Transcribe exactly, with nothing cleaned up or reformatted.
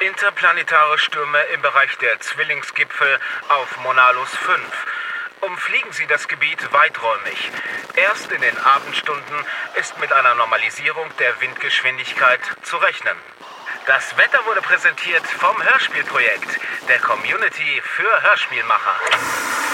Interplanetare Stürme im Bereich der Zwillingsgipfel auf Monalus fünf. Umfliegen Sie das Gebiet weiträumig. Erst in den Abendstunden ist mit einer Normalisierung der Windgeschwindigkeit zu rechnen. Das Wetter wurde präsentiert vom Hörspielprojekt, der Community für Hörspielmacher.